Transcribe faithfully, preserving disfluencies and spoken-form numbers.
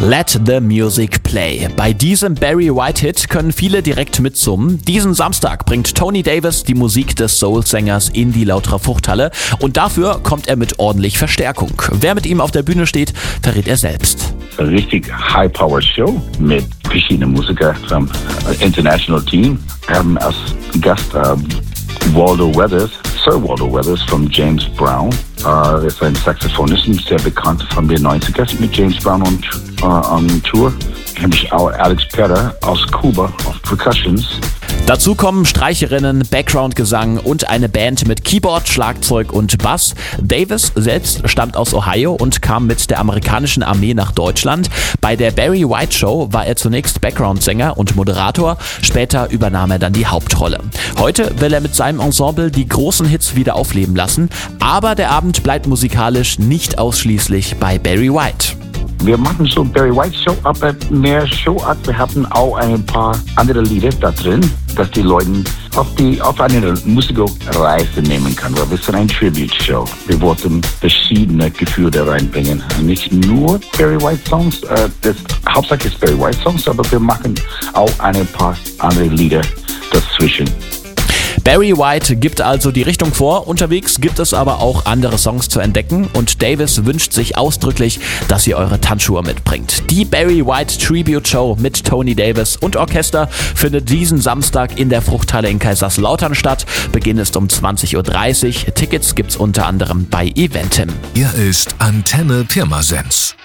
Let the Music Play. Bei diesem Barry White-Hit können viele direkt mitsummen. Diesen Samstag bringt Tony Davis die Musik des Soul-Sängers in die Lauterer Fruchthalle und dafür kommt er mit ordentlich Verstärkung. Wer mit ihm auf der Bühne steht, verrät er selbst. Eine richtig High-Power-Show mit verschiedenen Musikern vom International Team. Wir haben als Gast uh, Waldo Weathers, Sir Waldo Weathers von James Brown. Uh, er ist ein Saxophonist, sehr bekannt von den neunziger mit James Brown on, uh, on Tour. Habe ich auch Alex Perra aus Kuba auf Percussions. Dazu kommen Streicherinnen, Background-Gesang und eine Band mit Keyboard, Schlagzeug und Bass. Davis selbst stammt aus Ohio und kam mit der amerikanischen Armee nach Deutschland. Bei der Barry White Show war er zunächst Background-Sänger und Moderator, später übernahm er dann die Hauptrolle. Heute will er mit seinem Ensemble die großen Hits wieder aufleben lassen, aber der Abend bleibt musikalisch nicht ausschließlich bei Barry White. Wir machen so Barry White Show, aber mehr Showart. Wir haben auch ein paar andere Lieder da drin, dass die Leute auf, die, auf eine Musikreise nehmen können. Weil wir sind ein Tribute-Show. Wir wollten verschiedene Gefühle reinbringen. Nicht nur Barry White Songs, äh, das Hauptsache ist Barry White Songs, aber wir machen auch ein paar andere Lieder dazwischen. Barry White gibt also die Richtung vor, unterwegs gibt es aber auch andere Songs zu entdecken und Davis wünscht sich ausdrücklich, dass ihr eure Tanzschuhe mitbringt. Die Barry White Tribute Show mit Tony Davis und Orchester findet diesen Samstag in der Fruchthalle in Kaiserslautern statt. Beginn ist um zwanzig Uhr dreißig. Tickets gibt's unter anderem bei Eventim. Hier ist Antenne Pirmasens.